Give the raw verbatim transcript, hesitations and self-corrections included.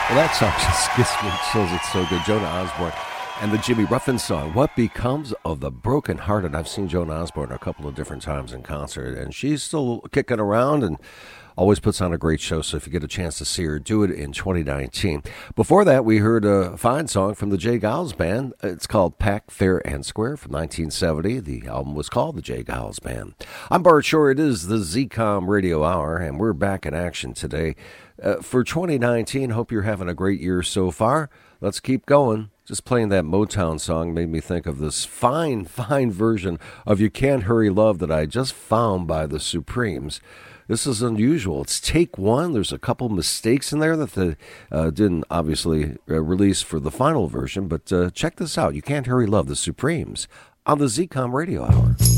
Well, that song just gives me chills. It's so good. Joan Osborne and the Jimmy Ruffin song, What Becomes of the Broken Hearted. I've seen Joan Osborne a couple of different times in concert, and she's still kicking around and always puts on a great show. So if you get a chance to see her, do it in twenty nineteen. Before that, we heard a fine song from the J. Giles Band. It's called Packed Fair and Square from nineteen seventy. The album was called the J. Giles Band. I'm Bart Shore. It is the Z COM Radio Hour, and we're back in action today. Uh, for twenty nineteen, hope you're having a great year so far. Let's keep going. Just playing that Motown song made me think of this fine, fine version of You Can't Hurry Love that I just found by the Supremes. This is unusual. It's take one. There's a couple mistakes in there that they uh, didn't obviously uh, release for the final version, but uh, check this out. You Can't Hurry Love, the Supremes, on the Z COM Radio Hour.